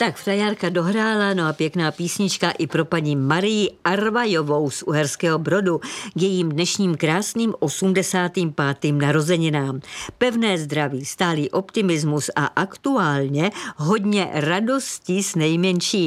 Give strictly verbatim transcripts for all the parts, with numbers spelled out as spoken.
Tak frajerka dohrála, no a pěkná písnička i pro paní Marii Arvajovou z Uherského Brodu k jejím dnešním krásným osmdesátým pátým narozeninám. Pevné zdraví, stálý optimismus a aktuálně hodně radosti s nejmenší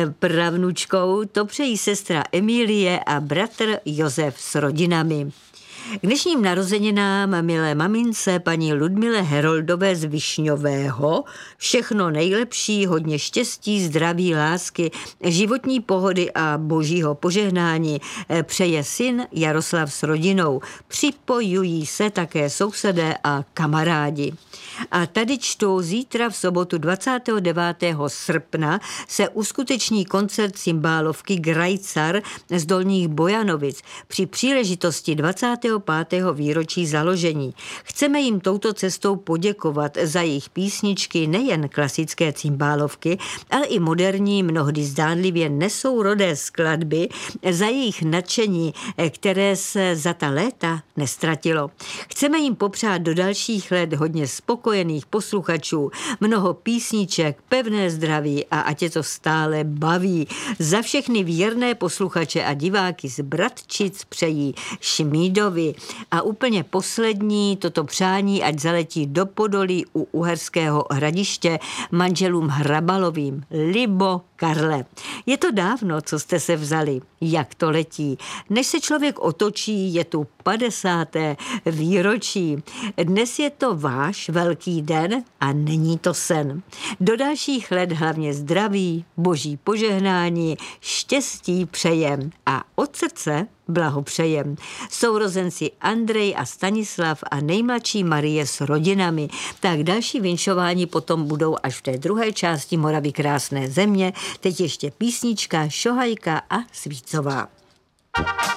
pravnučkou, to přejí sestra Emilie a bratr Josef s rodinami. K dnešním narozeninám milé mamince paní Ludmile Heroldové z Višňového všechno nejlepší, hodně štěstí, zdraví, lásky, životní pohody a božího požehnání přeje syn Jaroslav s rodinou. Připojují se také sousedé a kamarádi. A tady čtou, zítra v sobotu dvacátého devátého srpna se uskuteční koncert cymbálovky Grajcar z Dolních Bojanovic při příležitosti dvacátého pátého výročí založení. Chceme jim touto cestou poděkovat za jejich písničky, nejen klasické cymbálovky, ale i moderní, mnohdy zdánlivě nesourodé skladby, za jejich nadšení, které se za ta léta nestratilo. Chceme jim popřát do dalších let hodně spokojených posluchačů, mnoho písniček, pevné zdraví a ať je to stále baví. Za všechny věrné posluchače a diváky z Bratčic přejí Šmídovi. A úplně poslední toto přání, ať zaletí do Podolí u Uherského Hradiště manželům Hrabalovým, Libo, Karle. Je to dávno, co jste se vzali, jak to letí. Než se člověk otočí, je tu padesáté výročí. Dnes je to váš velký den a není to sen. Do dalších let hlavně zdraví, boží požehnání, štěstí přejem a od srdce blahopřejem. Sourozenci Andrej a Stanislav a nejmladší Marie s rodinami. Tak další vinšování potom budou až v té druhé části Moravy krásné země. Teď ještě písnička Šohajka a Svícová.